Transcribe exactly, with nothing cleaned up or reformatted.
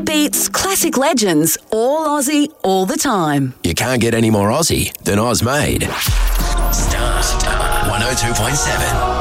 It beats classic legends, all Aussie, all the time. You can't get any more Aussie than Oz Made. Start one oh two point seven.